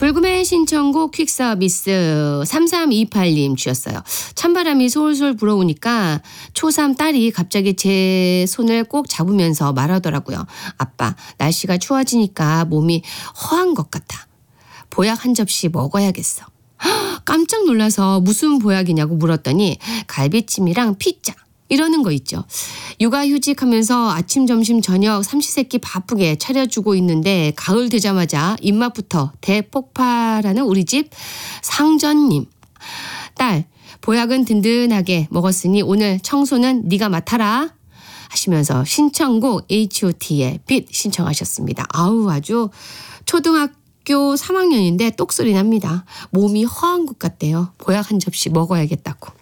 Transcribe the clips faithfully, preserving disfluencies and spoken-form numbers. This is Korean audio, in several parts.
불금의 신청곡 퀵서비스 삼삼이팔 님 주셨어요. 찬바람이 솔솔 불어오니까 초삼 딸이 갑자기 제 손을 꼭 잡으면서 말하더라고요. 아빠, 날씨가 추워지니까 몸이 허한 것 같아. 보약 한 접시 먹어야겠어. 깜짝 놀라서 무슨 보약이냐고 물었더니 갈비찜이랑 피자 이러는 거 있죠. 육아휴직하면서 아침 점심 저녁 삼시세끼 바쁘게 차려주고 있는데 가을 되자마자 입맛부터 대폭발하는 우리 집 상전님. 딸, 보약은 든든하게 먹었으니 오늘 청소는 네가 맡아라 하시면서 신청곡 에이치 오 티의 빛 신청하셨습니다. 아우, 아주 초등학교 삼 학년인데 똑소리 납니다. 몸이 허한 것 같대요. 보약 한 접시 먹어야겠다고.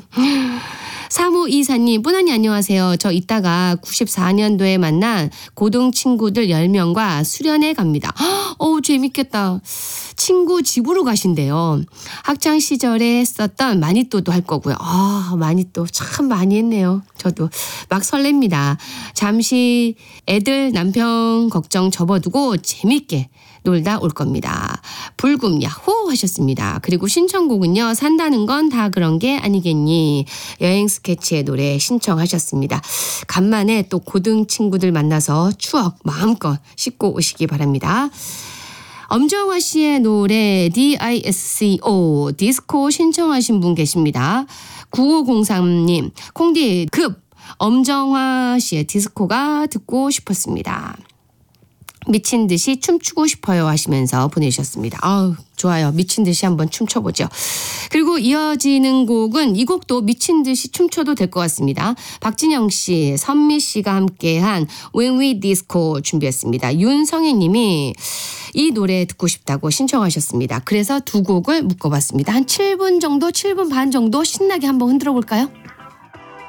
삼오이사 님, 뿌나니 안녕하세요. 저 이따가 구십사 년도에 만난 고등 친구들 열 명과 수련회 갑니다. 어우, 재밌겠다. 친구 집으로 가신대요. 학창 시절에 했었던 마니또도 할 거고요. 아, 마니또 참 많이 했네요. 저도 막 설렙니다. 잠시 애들 남편 걱정 접어두고 재밌게 놀다 올 겁니다. 불금 야호 하셨습니다. 그리고 신청곡은요. 산다는 건 다 그런 게 아니겠니. 여행 스케치의 노래 신청하셨습니다. 간만에 또 고등 친구들 만나서 추억 마음껏 싣고 오시기 바랍니다. 엄정화 씨의 노래 디스코 디스코 신청하신 분 계십니다. 구오공삼 님, 콩디 급 엄정화 씨의 디스코가 듣고 싶었습니다. 미친 듯이 춤추고 싶어요 하시면서 보내주셨습니다. 아우, 좋아요. 미친 듯이 한번 춤춰보죠. 그리고 이어지는 곡은 이 곡도 미친 듯이 춤춰도 될 것 같습니다. 박진영 씨, 선미 씨가 함께한 When We Disco 준비했습니다. 윤성희 님이 이 노래 듣고 싶다고 신청하셨습니다. 그래서 두 곡을 묶어봤습니다. 한 칠 분 정도, 칠 분 반 정도 신나게 한번 흔들어 볼까요?